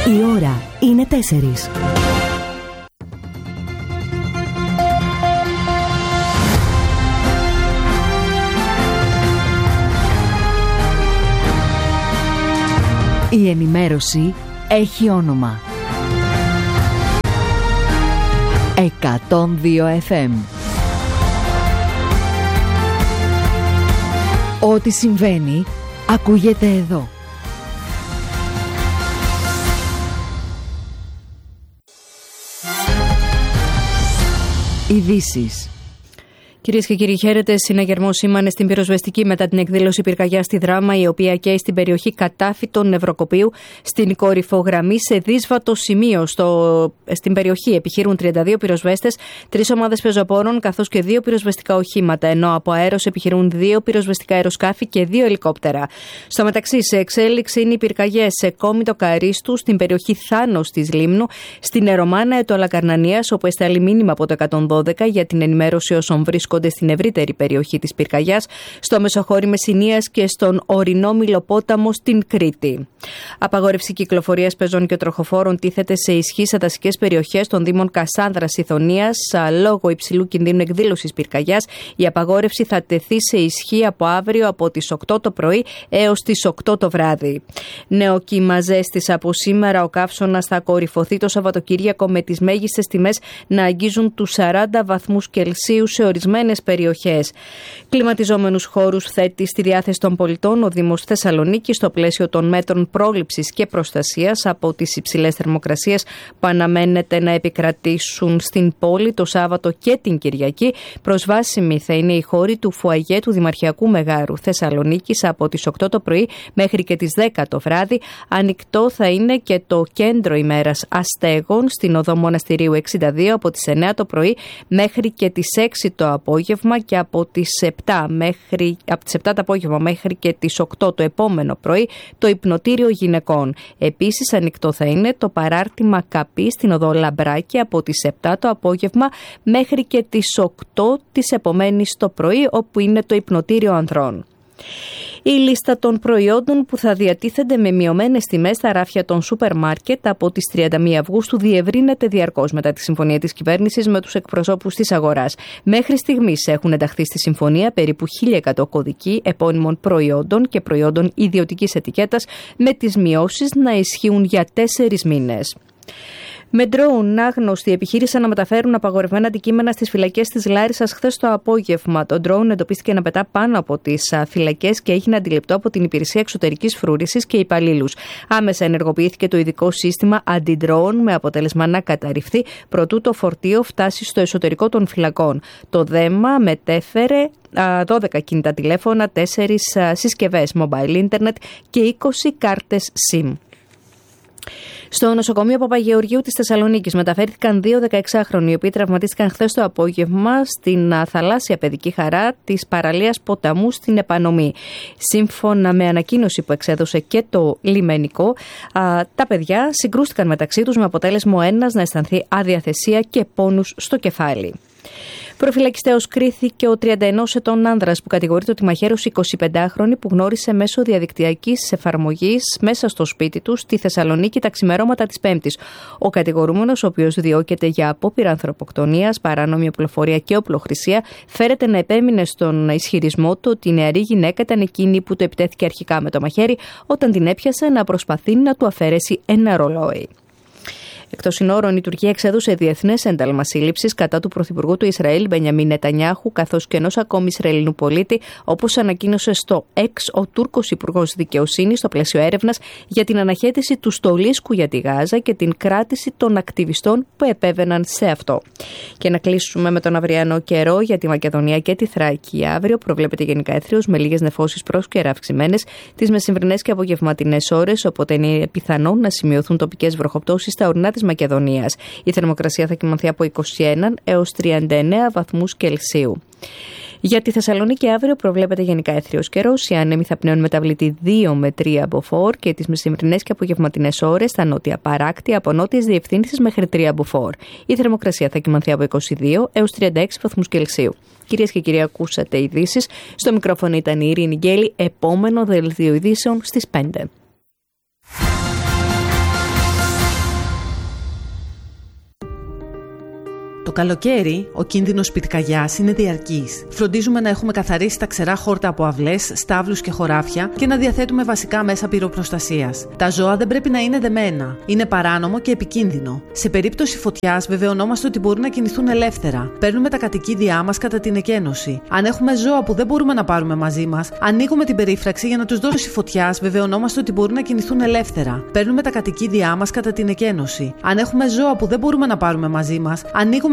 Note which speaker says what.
Speaker 1: Η ώρα είναι 4. Η ενημέρωση έχει όνομα. 102 FM. Ό,τι συμβαίνει ακούγεται εδώ. Ειδήσεις.
Speaker 2: Κυρίες και κύριοι, χαίρετε. Συναγερμός σήμανε στην πυροσβεστική μετά την εκδήλωση πυρκαγιά στη Δράμα, η οποία καίει στην περιοχή Κατάφυτων Νευροκοπίου, στην κορυφογραμμή σε δύσβατο σημείο. Στην περιοχή επιχείρουν 32 πυροσβέστες, 3 ομάδες πεζοπόρων καθώς και 2 πυροσβεστικά οχήματα, ενώ από αέρος επιχειρούν 2 πυροσβεστικά αεροσκάφη και 2 ελικόπτερα. Στο μεταξύ, σε εξέλιξη είναι οι πυρκαγιές σε Κόμιτο Καρίστου, στην περιοχή Θάνος της Λίμνου, στην Ερομάνα Ετωλακαρνανίας, όπου εστάλει μήνυμα από το 112 για την ενημέρωση όσων βρίσκονται στην ευρύτερη περιοχή της πυρκαγιάς, στο Μεσοχώρι Μεσσηνίας και στον ορεινό Μιλοπόταμο στην Κρήτη. Απαγόρευση κυκλοφορίας πεζών και τροχοφόρων τίθεται σε ισχύ σε δασικές περιοχές των Δήμων Κασάνδρας Ιθωνίας λόγω υψηλού κινδύνου εκδήλωσης πυρκαγιάς. Η απαγόρευση θα τεθεί σε ισχύ από αύριο από τις 8 το πρωί έως τις 8 το βράδυ. Νέο κύμα ζέστης από σήμερα. Ο καύσωνας θα κορυφωθεί το Σαββατοκύριακο με τις μέγιστες τιμές να αγγίζουν τους 40 βαθμούς Κελσίου σε ορισμένες περιοχές. Κλιματιζόμενους χώρους θέτει στη διάθεση των πολιτών ο Δήμος Θεσσαλονίκης στο πλαίσιο των μέτρων πρόληψης και προστασίας από τις υψηλές θερμοκρασίες που αναμένεται να επικρατήσουν στην πόλη το Σάββατο και την Κυριακή. Προσβάσιμοι θα είναι οι χώροι του φουαγέ του Δημαρχιακού Μεγάρου Θεσσαλονίκης από τις 8 το πρωί μέχρι και τις 10 το βράδυ. Ανοιχτό θα είναι και το κέντρο ημέρας αστέγων στην οδό Μοναστηρίου 62 από τις 9 το πρωί μέχρι και τις 6 το απόγευμα και από τις 7 το απόγευμα μέχρι και τις 8 το επόμενο πρωί το υπνοτήριο γυναικών. Επίσης ανοιχτό θα είναι το παράρτημα Καπή στην οδό Λαμπράκη από τις 7 το απόγευμα μέχρι και τις 8 της επομένης το πρωί, όπου είναι το υπνοτήριο ανδρών. Η λίστα των προϊόντων που θα διατίθενται με μειωμένες τιμές στα ράφια των σούπερ μάρκετ από τις 31 Αυγούστου διευρύνεται διαρκώς μετά τη συμφωνία της κυβέρνησης με τους εκπροσώπους της αγοράς. Μέχρι στιγμής έχουν ενταχθεί στη συμφωνία περίπου 1.100 κωδικοί επώνυμων προϊόντων και προϊόντων ιδιωτικής ετικέτας, με τις μειώσεις να ισχύουν για 4 μήνες. Με ντρόουν άγνωστοι επιχείρησαν να μεταφέρουν απαγορευμένα αντικείμενα στις φυλακές της Λάρισσας χθες το απόγευμα. Το ντρόουν εντοπίστηκε να πετά πάνω από τις φυλακές και έγινε αντιληπτό από την Υπηρεσία Εξωτερικής Φρούρησης και υπαλλήλους. Άμεσα ενεργοποιήθηκε το ειδικό σύστημα αντιντρόουν με αποτέλεσμα να καταρριφθεί προτού το φορτίο φτάσει στο εσωτερικό των φυλακών. Το δέμα μετέφερε 12 κινητά τηλέφωνα, 4 συσκευές mobile internet και 20 κάρτες SIM. Στο νοσοκομείο Παπαγεωργίου της Θεσσαλονίκης μεταφέρθηκαν 2 16χρονοι, οι οποίοι τραυματίστηκαν χθες το απόγευμα στην θαλάσσια παιδική χαρά της παραλίας Ποταμού στην Επανομή. Σύμφωνα με ανακοίνωση που εξέδωσε και το λιμενικό, τα παιδιά συγκρούστηκαν μεταξύ τους με αποτέλεσμα ο ένας να αισθανθεί αδιαθεσία και πόνους στο κεφάλι. Προφυλακιστέως κρίθηκε ο 31 ετών άνδρας που κατηγορείται ότι μαχαίρωσε 25χρονη που γνώρισε μέσω διαδικτυακής εφαρμογής μέσα στο σπίτι του στη Θεσσαλονίκη τα ξημερώματα της Πέμπτης. Ο κατηγορούμενος, ο οποίος διώκεται για απόπειρα ανθρωποκτονίας, παράνομη οπλοφορία και οπλοχρησία, φέρεται να επέμεινε στον ισχυρισμό του ότι η νεαρή γυναίκα ήταν εκείνη που του επιτέθηκε αρχικά με το μαχαίρι όταν την έπιασε να προσπαθεί να του αφαιρέσει ένα ρολόι. Εκτός συνόρων, η Τουρκία εξέδωσε διεθνές ένταλμα σύλληψης κατά του Πρωθυπουργού του Ισραήλ, Μπενιαμίν Νετανιάχου, καθώς και ενός ακόμη Ισραηλινού πολίτη, όπως ανακοίνωσε στο X ο Τούρκος Υπουργός Δικαιοσύνης, στο πλαίσιο έρευνας για την αναχέτηση του στολίσκου για τη Γάζα και την κράτηση των ακτιβιστών που επέβαιναν σε αυτό. Και να κλείσουμε με τον αυριανό καιρό για τη Μακεδονία και τη Θράκη. Αύριο προβλέπεται γενικά έθριος με λίγες νεφώσεις πρόσκαιρα αυξημένες τις μεσημβρινές και απογευματινές ώρες, οπότε είναι πιθανό να σημειωθούν τοπικές βροχοπτώσεις στα ορεινά της Μακεδονίας. Η θερμοκρασία θα κυμανθεί από 21 έως 39 βαθμούς Κελσίου. Για τη Θεσσαλονίκη αύριο προβλέπεται γενικά έθριος καιρός. Οι άνεμοι θα πνέουν μεταβλητή 2 με 3 μποφόρ και τις μεσημβρινές και απογευματινές ώρες στα νότια παράκτια από νότιες διευθύνσεις μέχρι 3 μποφόρ. Η θερμοκρασία θα κυμανθεί από 22 έως 36 βαθμούς Κελσίου. Κυρίες και κύριοι, ακούσατε ειδήσεις. Στο μικρόφωνο ήταν η Ειρήνη Γκέλη. Επόμενο δελτίο ειδήσεων στις 5.
Speaker 3: Το καλοκαίρι, ο κίνδυνος πυρκαγιάς είναι διαρκής. Φροντίζουμε να έχουμε καθαρίσει τα ξερά χόρτα από αυλές, στάβλους και χωράφια και να διαθέτουμε βασικά μέσα πυροπροστασίας. Τα ζώα δεν πρέπει να είναι δεμένα. Είναι παράνομο και επικίνδυνο. Σε περίπτωση φωτιάς, βεβαιωνόμαστε ότι μπορούν να κινηθούν ελεύθερα. Παίρνουμε τα κατοικίδια μας κατά την εκένωση. Αν έχουμε ζώα που δεν μπορούμε να πάρουμε μαζί μας, ανοίγουμε την περίφραξη για να τους δώσουμε φωτιάς, βεβαιωνόμαστε ότι μπορούν να κινηθούν ελεύθερα. Παίρνουμε τα κατοικίδια μας κατά την εκένωση. Αν έχουμε ζώα που δεν μπορούμε να πάρουμε μαζί μας, ανοίγουμε